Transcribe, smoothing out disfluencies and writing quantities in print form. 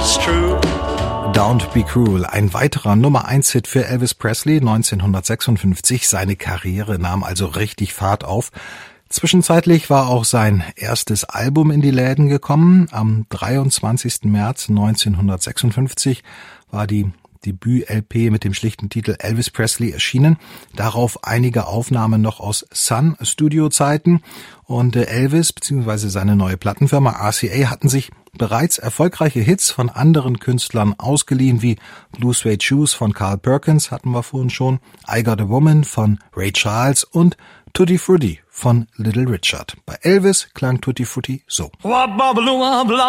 it's true. Don't Be Cruel, ein weiterer Nummer-1-Hit für Elvis Presley 1956. Seine Karriere nahm also richtig Fahrt auf. Zwischenzeitlich war auch sein erstes Album in die Läden gekommen. Am 23. März 1956 war die Debüt-LP mit dem schlichten Titel Elvis Presley erschienen. Darauf einige Aufnahmen noch aus Sun-Studio-Zeiten. Und Elvis bzw. seine neue Plattenfirma RCA hatten sich bereits erfolgreiche Hits von anderen Künstlern ausgeliehen, wie Blue Suede Shoes von Carl Perkins, hatten wir vorhin schon, I Got a Woman von Ray Charles und Tutti Frutti von Little Richard. Bei Elvis klang Tutti Frutti so.